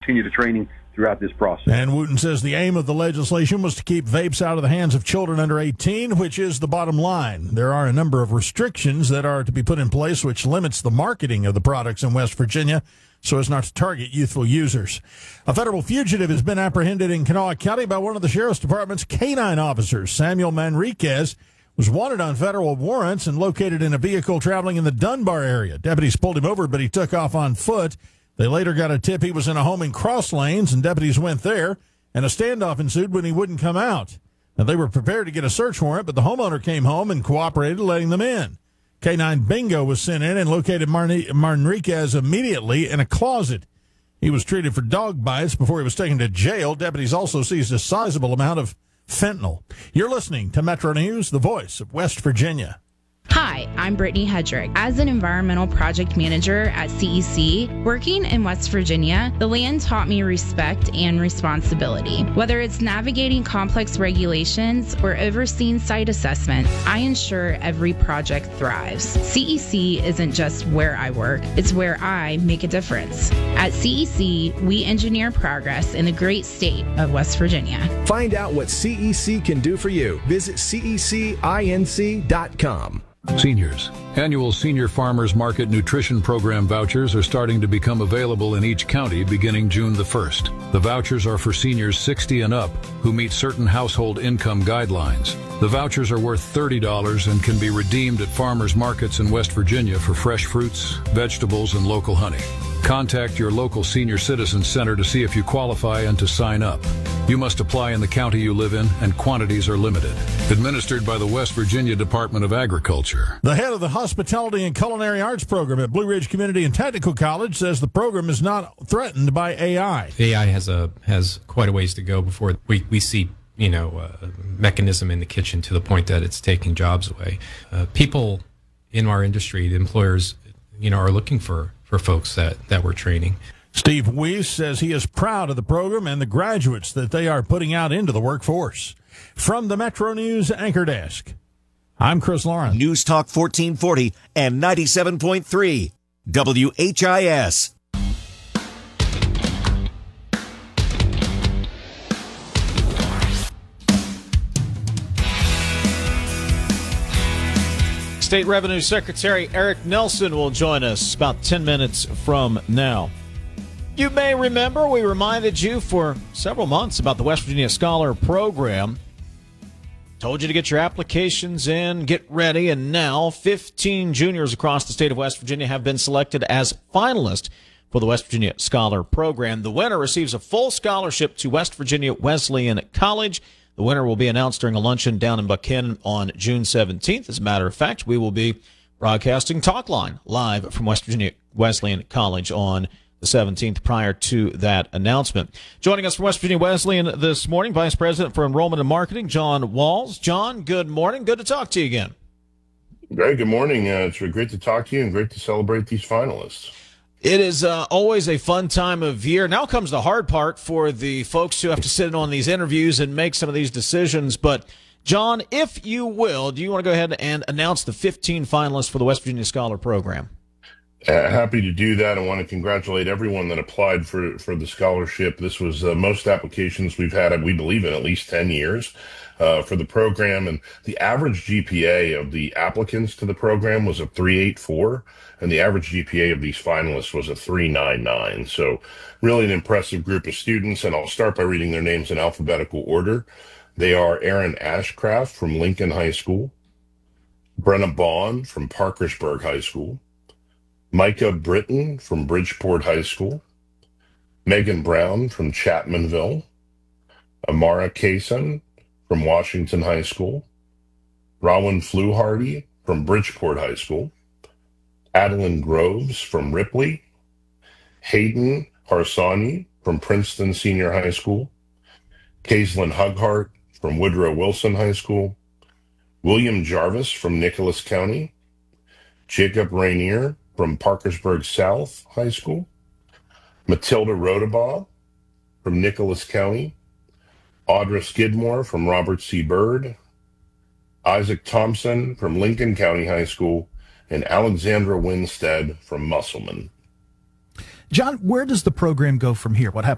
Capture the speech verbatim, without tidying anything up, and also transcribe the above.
continue the training throughout this process. And Wooten says the aim of the legislation was to keep vapes out of the hands of children under eighteen, which is the bottom line. There are a number of restrictions that are to be put in place, which limits the marketing of the products in West Virginia so as not to target youthful users. A federal fugitive has been apprehended in Kanawha County by one of the Sheriff's Department's canine officers. Samuel Manriquez was wanted on federal warrants and located in a vehicle traveling in the Dunbar area. Deputies pulled him over, but he took off on foot. They later got a tip he was in a home in Cross Lanes, and deputies went there, and a standoff ensued when he wouldn't come out. Now, they were prepared to get a search warrant, but the homeowner came home and cooperated, letting them in. K nine Bingo was sent in and located Marni- Manriquez immediately in a closet. He was treated for dog bites before he was taken to jail. Deputies also seized a sizable amount of fentanyl. You're listening to Metro News, the voice of West Virginia. Hi, I'm Brittany Hedrick. As an environmental project manager at C E C, working in West Virginia, the land taught me respect and responsibility. Whether it's navigating complex regulations or overseeing site assessment, I ensure every project thrives. C E C isn't just where I work, it's where I make a difference. At C E C, we engineer progress in the great state of West Virginia. Find out what C E C can do for you. Visit C E C inc dot com. Seniors. Annual Senior Farmers Market Nutrition Program vouchers are starting to become available in each county beginning June the first. The vouchers are for seniors sixty and up who meet certain household income guidelines. The vouchers are worth thirty dollars and can be redeemed at farmers markets in West Virginia for fresh fruits, vegetables, and local honey. Contact your local senior citizen center to see if you qualify and to sign up. You must apply in the county you live in, and quantities are limited. Administered by the West Virginia Department of Agriculture. The head of the Hospitality and Culinary Arts program at Blue Ridge Community and Technical College says the program is not threatened by A I. A I has a has quite a ways to go before we, we see you know a mechanism in the kitchen to the point that it's taking jobs away. Uh, people in our industry, the employers, you know, are looking for, for folks that, that we're training. Steve Weiss says he is proud of the program and the graduates that they are putting out into the workforce. From the Metro News Anchor Desk, I'm Chris Lawrence. News Talk fourteen forty and ninety-seven point three W H I S. State Revenue Secretary Eric Nelson will join us about ten minutes from now. You may remember we reminded you for several months about the West Virginia Scholar Program. Told you to get your applications in, get ready, and now fifteen juniors across the state of West Virginia have been selected as finalists for the West Virginia Scholar Program. The winner receives a full scholarship to West Virginia Wesleyan College. The winner will be announced during a luncheon down in Buchanan on June seventeenth. As a matter of fact, we will be broadcasting Talkline live from West Virginia Wesleyan College on the seventeenth prior to that announcement. Joining us from West Virginia Wesleyan this morning, Vice President for Enrollment and Marketing, John Walls. John, good morning. Good to talk to you again. Greg, good morning. Uh, it's great to talk to you and great to celebrate these finalists. It is uh, always a fun time of year. Now comes the hard part for the folks who have to sit in on these interviews and make some of these decisions. But, John, if you will, do you want to go ahead and announce the fifteen finalists for the West Virginia Scholar Program? Uh, happy to do that. I want to congratulate everyone that applied for, for the scholarship. This was the uh, most applications we've had, we believe, in at least ten years uh, for the program. And the average G P A of the applicants to the program was a three point eight four, and the average G P A of these finalists was a three point nine nine. So really an impressive group of students, and I'll start by reading their names in alphabetical order. They are Aaron Ashcraft from Lincoln High School, Brenna Bond from Parkersburg High School, Micah Britton from Bridgeport High School, Megan Brown from Chapmanville, Amara Kaysen from Washington High School, Rowan Fluharty from Bridgeport High School, Adeline Groves from Ripley, Hayden Harsani from Princeton Senior High School, Kaislyn Hughart from Woodrow Wilson High School, William Jarvis from Nicholas County, Jacob Rainier from Parkersburg South High School, Matilda Rodabaugh from Nicholas County, Audra Skidmore from Robert C. Byrd, Isaac Thompson from Lincoln County High School, and Alexandra Winstead from Musselman. John, where does the program go from here? What happens?